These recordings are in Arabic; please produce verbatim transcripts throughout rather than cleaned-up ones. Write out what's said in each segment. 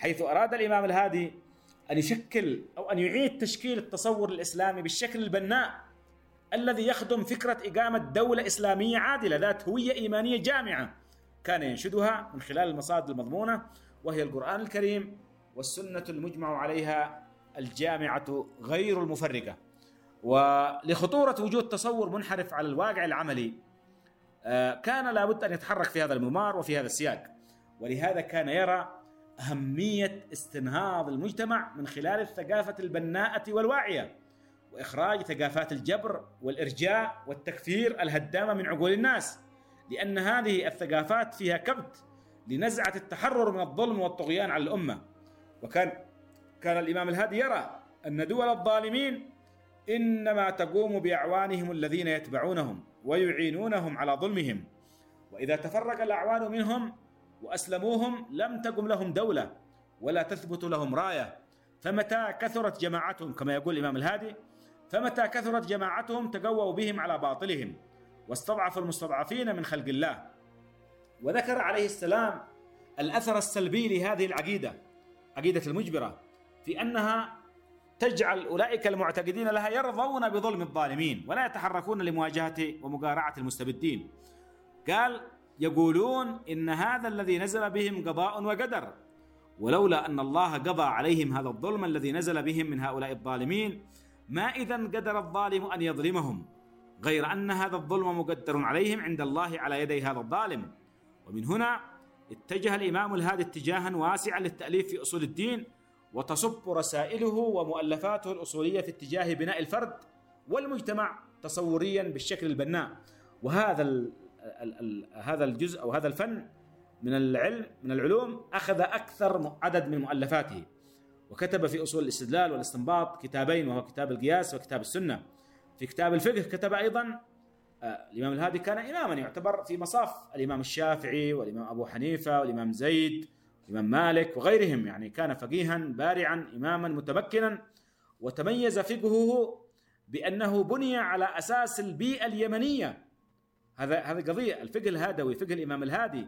حيث أراد الإمام الهادي أن يشكل أو أن يعيد تشكيل التصور الإسلامي بالشكل البناء الذي يخدم فكرة إقامة دولة إسلامية عادلة ذات هوية إيمانية جامعة كان ينشدها من خلال المصادر المضمونة، وهي القرآن الكريم والسنة المجمع عليها الجامعة غير المفرقة. ولخطورة وجود تصور منحرف على الواقع العملي كان لابد أن يتحرك في هذا الممار وفي هذا السياق، ولهذا كان يرى أهمية استنهاض المجتمع من خلال الثقافة البناءة والواعية، وإخراج ثقافات الجبر والإرجاء والتكفير الهدامة من عقول الناس، لأن هذه الثقافات فيها كبت لنزعة التحرر من الظلم والطغيان على الأمة. وكان كان الإمام الهادي يرى أن دول الظالمين إنما تقوم بأعوانهم الذين يتبعونهم ويعينونهم على ظلمهم، وإذا تفرق الأعوان منهم وأسلموهم لم تقم لهم دولة ولا تثبت لهم راية. فمتى كثرت جماعتهم كما يقول الإمام الهادي فمتى كثرت جماعتهم تقووا بهم على باطلهم واستضعفوا المستضعفين من خلق الله. وذكر عليه السلام الأثر السلبي لهذه العقيدة، عقيدة المجبرة، في أنها تجعل أولئك المعتقدين لها يرضون بظلم الظالمين ولا يتحركون لمواجهة ومقارعة المستبدين. قال: يقولون إن هذا الذي نزل بهم قضاء وقدر، ولولا أن الله قضى عليهم هذا الظلم الذي نزل بهم من هؤلاء الظالمين ما إذن قدر الظالم أن يظلمهم، غير أن هذا الظلم مقدر عليهم عند الله على يدي هذا الظالم. ومن هنا اتجه الإمام الهادي اتجاها واسعا للتأليف في أصول الدين، وتصب رسائله ومؤلفاته الأصولية في اتجاه بناء الفرد والمجتمع تصوريا بالشكل البناء. وهذا ال ال ال هذا الجزء أو هذا الفن من العلم من العلوم أخذ أكثر عدد من مؤلفاته، وكتب في أصول الاستدلال والاستنباط كتابين، وهو كتاب القياس وكتاب السنة. في كتاب الفقه كتب أيضا آه الإمام الهادي كان إماما يعتبر في مصاف الإمام الشافعي والإمام أبو حنيفة والإمام زيد والإمام مالك وغيرهم، يعني كان فقيها بارعا إماما متمكنا، وتميز فقهه بأنه بني على أساس البيئة اليمنية. هذا هذا قضية الفقه الهادوي، فقه الإمام الهادي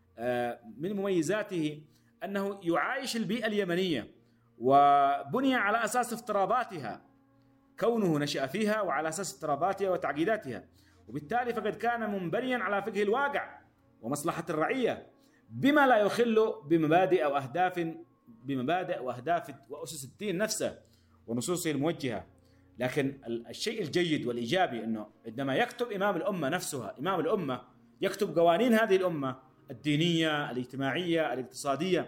آه من مميزاته أنه يعايش البيئة اليمنية، وبني على أساس افتراضاتها، كونه نشأ فيها وعلى أساس افتراضاتها وتعقيداتها، وبالتالي فقد كان منبنيا على فقه الواقع ومصلحة الرعية، بما لا يخل بمبادئ أو أهداف بمبادئ وأهداف وأسس الدين نفسه ونصوصه الموجهة. لكن الشيء الجيد والإيجابي أنه عندما يكتب إمام الأمة نفسها، إمام الأمة يكتب قوانين هذه الأمة الدينية الاجتماعية الاقتصادية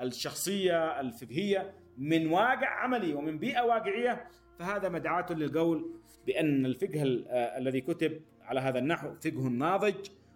الشخصية الفقهية من واقع عملي ومن بيئة واقعية، فهذا مدعاة للقول بأن الفقه الذي كتب على هذا النحو فقه ناضج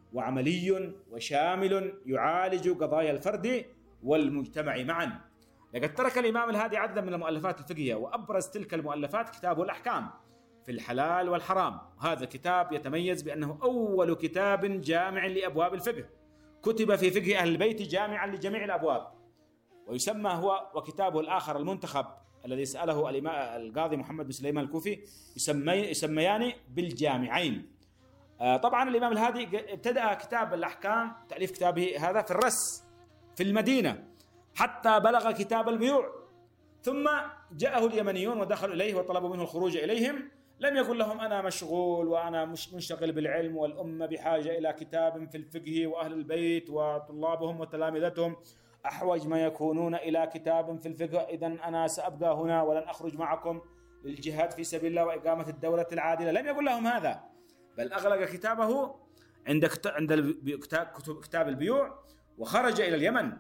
وعملي وشامل يعالج قضايا الفرد والمجتمع معا. لقد ترك الإمام الهادي عددا من المؤلفات الفقهية، وأبرز تلك المؤلفات كتابه الأحكام في الحلال والحرام. هذا الكتاب يتميز بأنه أول كتاب جامع لأبواب الفقه، كتب في فقه أهل البيت جامعا لجميع الأبواب، ويسمى هو وكتابه الآخر المنتخب الذي سأله القاضي محمد بن سليمان الكوفي يسمي يسميان بالجامعين. طبعا الإمام الهادي ابتدأ كتاب الأحكام تأليف كتابه هذا في الرس في المدينة حتى بلغ كتاب البيوع، ثم جاءه اليمنيون ودخلوا إليه وطلبوا منه الخروج إليهم، لم يقل لهم أنا مشغول وأنا مش منشغل بالعلم والأمة بحاجة إلى كتاب في الفقه، وأهل البيت وطلابهم وتلامذتهم أحوج ما يكونون إلى كتاب في الفقه، إذن أنا سأبقى هنا ولن أخرج معكم للجهاد في سبيل الله وإقامة الدولة العادلة. لم يقل لهم هذا، بل أغلق كتابه عند عند كتاب البيوع وخرج إلى اليمن،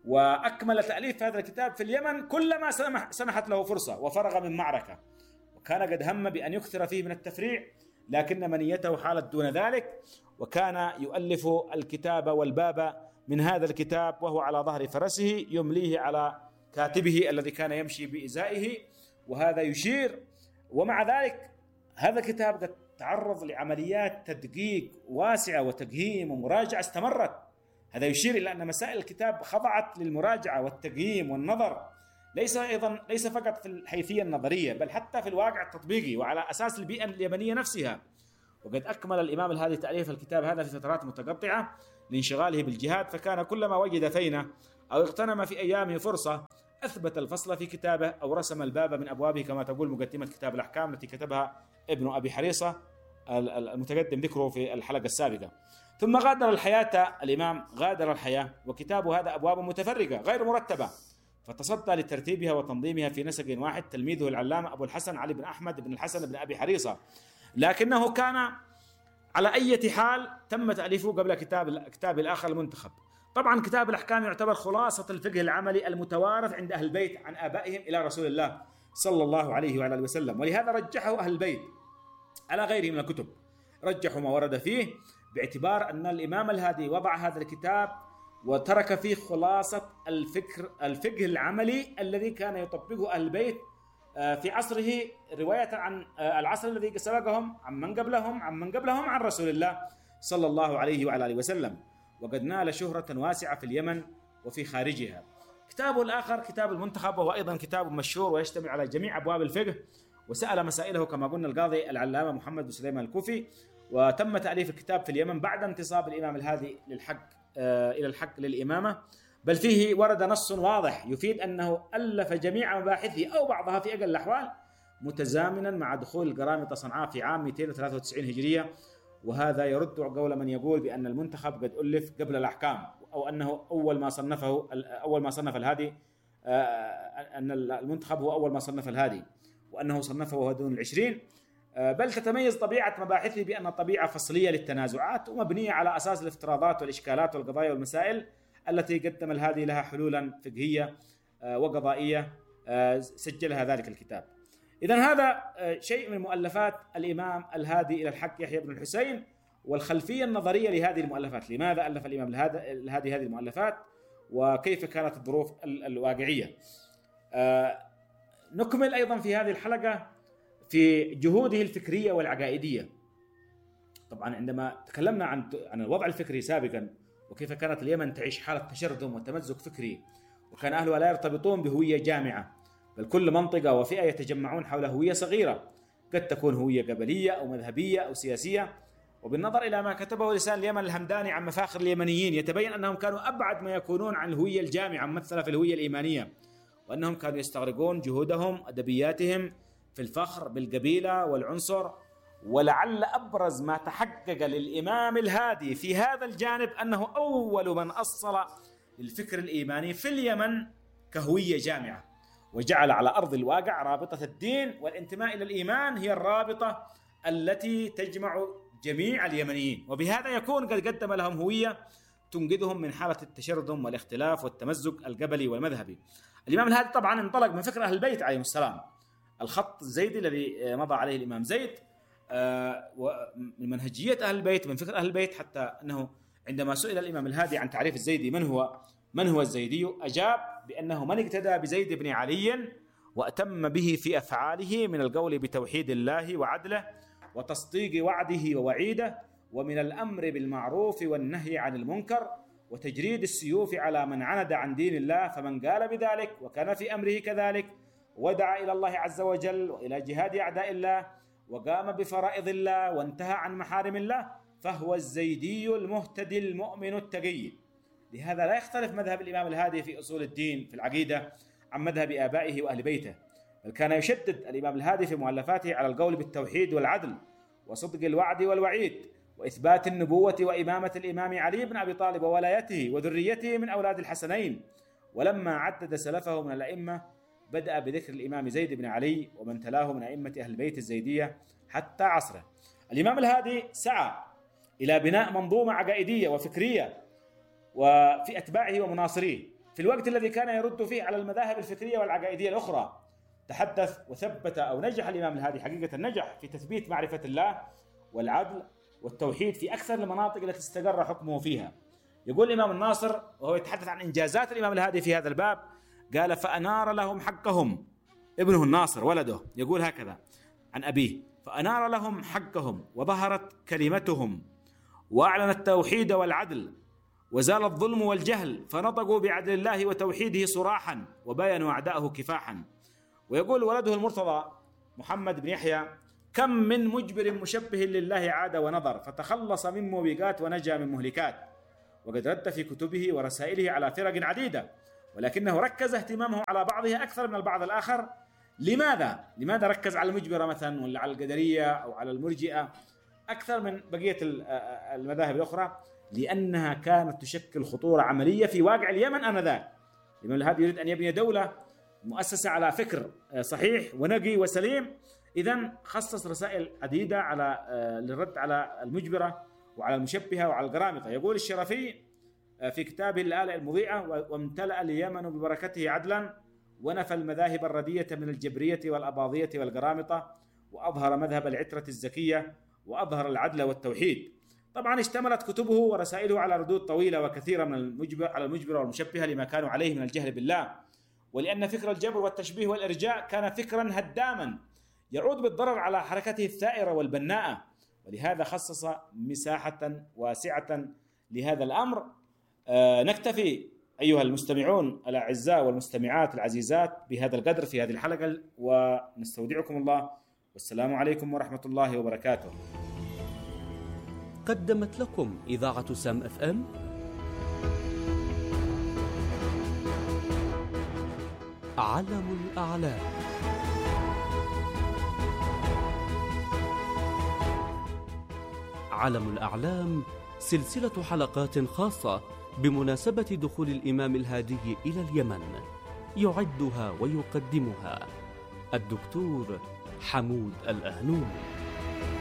وأكمل تأليف هذا الكتاب في اليمن كلما سمح سمحت له فرصة وفرغ من معركة، وكان قد هم بأن يكثر فيه من التفريع، لكن منيته حالت دون ذلك، وكان يؤلف الكتاب والباب من هذا الكتاب وهو على ظهر فرسه يمليه على كاتبه الذي كان يمشي بإزائه، وهذا يشير. ومع ذلك هذا الكتاب قد تعرض لعمليات تدقيق واسعة وتقييم ومراجعة استمرت. هذا يشير إلى أن مسائل الكتاب خضعت للمراجعة والتقييم والنظر، ليس أيضا ليس فقط في الحيثية النظرية بل حتى في الواقع التطبيقي وعلى أساس البيئة اليمنية نفسها. وقد أكمل الإمام الهادي تأليف الكتاب هذا في فترات متقطعة لانشغاله بالجهاد، فكان كلما وجد فينة أو اغتنم في أيامه فرصة أثبت الفصل في كتابه أو رسم الباب من أبوابه، كما تقول مقدمة كتاب الأحكام التي كتبها ابن أبي حريصة المتقدم ذكره في الحلقة السابقة. ثم غادر الحياة الإمام غادر الحياة وكتابه هذا أبواب متفرقة غير مرتبة، فتصدى لترتيبها وتنظيمها في نسق واحد تلميذه العلامة أبو الحسن علي بن أحمد بن الحسن بن أبي حريصة، لكنه كان على أي حال تم تأليفه قبل كتاب كتاب الآخر المنتخب. طبعا كتاب الأحكام يعتبر خلاصة الفقه العملي المتوارث عند أهل البيت عن آبائهم إلى رسول الله صلى الله عليه وعلى آله وسلم، ولهذا رجحه أهل البيت على غيره من الكتب، رجحوا ما ورد فيه باعتبار أن الإمام الهادي وضع هذا الكتاب وترك فيه خلاصة الفكر الفقه العملي الذي كان يطبقه أهل البيت في عصره، رواية عن العصر الذي سبقهم، عن من قبلهم عن من قبلهم عن رسول الله صلى الله عليه وعلى آله وسلم، وقد نال شهرة واسعة في اليمن وفي خارجها. كتابه الآخر كتاب المنتخب، وهو أيضا كتاب مشهور ويشتمل على جميع أبواب الفقه، وسأل مسائله كما قلنا القاضي العلامة محمد بن سليمان الكوفي، وتم تأليف الكتاب في اليمن بعد انتصاب الإمام الهادي للحق آه إلى الحق للإمامة، بل فيه ورد نص واضح يفيد أنه ألف جميع مباحثه أو بعضها في أقل الأحوال متزامنا مع دخول القرامطة صنعاء في عام مئتين وثلاثة وتسعين هجرية، وهذا يرد قول من يقول بأن المنتخب قد ألف قبل الأحكام، أو أنه أول ما صنفه أول ما صنف الهادي آه أن المنتخب هو أول ما صنف الهادي، وأنه صنفه وهو دون العشرين، بل تتميز طبيعة مباحثه بأن طبيعة فصلية للتنازعات ومبنية على أساس الافتراضات والإشكالات والقضايا والمسائل التي قدم الهادي لها حلولا فقهية وقضائية سجلها ذلك الكتاب. إذن هذا شيء من مؤلفات الإمام الهادي إلى الحق يحيى بن الحسين، والخلفية النظرية لهذه المؤلفات، لماذا ألف الإمام الهادي هذه المؤلفات وكيف كانت الظروف الواقعية. نكمل أيضا في هذه الحلقة في جهوده الفكرية والعقائدية. طبعا عندما تكلمنا عن عن الوضع الفكري سابقا وكيف كانت اليمن تعيش حالة تشرذم وتمزق فكري، وكان أهلها لا يرتبطون بهوية جامعة، بل كل منطقة وفئة يتجمعون حول هوية صغيرة قد تكون هوية قبلية أو مذهبية أو سياسية. وبالنظر إلى ما كتبه لسان اليمن الهمداني عن مفاخر اليمنيين يتبين أنهم كانوا أبعد ما يكونون عن الهوية الجامعة ممثلة في الهوية الإيمانية، وأنهم كانوا يستغرقون جهودهم أدبياتهم في الفخر بالقبيلة والعنصر. ولعل أبرز ما تحقق للإمام الهادي في هذا الجانب أنه أول من أصل للفكر الإيماني في اليمن كهوية جامعة، وجعل على أرض الواقع رابطة الدين والانتماء إلى الإيمان هي الرابطة التي تجمع جميع اليمنيين، وبهذا يكون قد قدم لهم هوية تنقذهم من حالة التشرذم والاختلاف والتمزق القبلي والمذهبي. الإمام الهادي طبعا انطلق من فكر أهل البيت عليهم السلام، الخط الزيدي الذي مضى عليه الإمام زيد، ومن منهجية أهل البيت من فكر أهل البيت، حتى أنه عندما سئل الإمام الهادي عن تعريف الزيدي من هو من هو الزيدي، أجاب بأنه من اقتدى بزيد بن علي وأتم به في أفعاله من القول بتوحيد الله وعدله وتصديق وعده ووعيده، ومن الأمر بالمعروف والنهي عن المنكر وتجريد السيوف على من عند عن دين الله، فمن قال بذلك وكان في أمره كذلك ودعا إلى الله عز وجل وإلى جهاد أعداء الله وقام بفرائض الله وانتهى عن محارم الله فهو الزيدي المهتدي المؤمن التقي. لهذا لا يختلف مذهب الإمام الهادي في أصول الدين في العقيدة عن مذهب آبائه وأهل بيته، بل كان يشدد الإمام الهادي في مؤلفاته على القول بالتوحيد والعدل وصدق الوعد والوعيد وإثبات النبوة وإمامة الإمام علي بن أبي طالب وولايته وذريته من أولاد الحسنين. ولما عدد سلفه من الأئمة بدأ بذكر الإمام زيد بن علي ومن تلاه من أئمة أهل البيت الزيدية حتى عصره. الإمام الهادي سعى إلى بناء منظومة عقائدية وفكرية وفي أتباعه ومناصريه في الوقت الذي كان يرد فيه على المذاهب الفكرية والعقائدية الأخرى. تحدث وثبت أو نجح الإمام الهادي حقيقة نجح في تثبيت معرفة الله والعدل والتوحيد في أكثر المناطق التي استقر حكمه فيها. يقول الإمام الناصر وهو يتحدث عن إنجازات الإمام الهادي في هذا الباب، قال: فأنار لهم حقهم. ابنه الناصر ولده يقول هكذا عن أبيه: فأنار لهم حقهم وظهرت كلمتهم وأعلن التوحيد والعدل وزال الظلم والجهل، فنطقوا بعدل الله وتوحيده صراحا وبينوا أعداءه كفاحا. ويقول ولده المرتضى محمد بن يحيى: كم من مجبر مشبه لله عاد ونظر، فتخلص من موبقات ونجا من مهلكات. وقد رد في كتبه ورسائله على فرق عديدة، ولكنه ركز اهتمامه على بعضها أكثر من البعض الآخر. لماذا؟ لماذا ركز على المجبرة مثلا ولا على القدرية أو على المرجئة أكثر من بقية المذاهب الأخرى؟ لأنها كانت تشكل خطورة عملية في واقع اليمن آنذاك. الإمام الهادي يريد أن يبني دولة مؤسسة على فكر صحيح ونقي وسليم، إذن خصص رسائل عديدة على للرد على المجبرة وعلى المشبهة وعلى القرامطة. يقول الشرفي في كتابه الآلة المضيئة: وامتلأ اليمن ببركته عدلا، ونفى المذاهب الردية من الجبرية والأباضية والقرامطة، وأظهر مذهب العترة الزكية، وأظهر العدل والتوحيد. طبعا اشتملت كتبه ورسائله على ردود طويلة وكثيرة من المجبر على المجبرة والمشبهة لما كانوا عليه من الجهل بالله، ولأن فكر الجبر والتشبيه والإرجاء كان فكرا هداما يعود بالضرر على حركته الثائرة والبناءة، ولهذا خصص مساحة واسعة لهذا الأمر. آه نكتفي أيها المستمعون الأعزاء والمستمعات العزيزات بهذا القدر في هذه الحلقة، ونستودعكم الله، والسلام عليكم ورحمة الله وبركاته. قدمت لكم إذاعة سام اف ام علم الأعلام. علم الأعلام سلسلة حلقات خاصة بمناسبة دخول الإمام الهادي إلى اليمن، يعدها ويقدمها الدكتور حمود الأهنومي.